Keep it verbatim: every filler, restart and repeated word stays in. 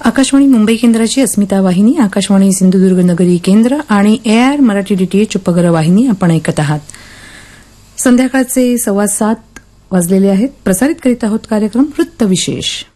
आकाशवाणी मुंबई केंद्राची अस्मिता वाहिनी, आकाशवाणी सिंधुदुर्ग नगरी केंद्र आणि एआर मराठी डीटीएच उपग्रह वाहिनी आपण ऐकत आहात. संध्याकाळचे सव्वा सात वाजलेले आहेत. प्रसारित करीत आहोत कार्यक्रम वृत्तविशेष.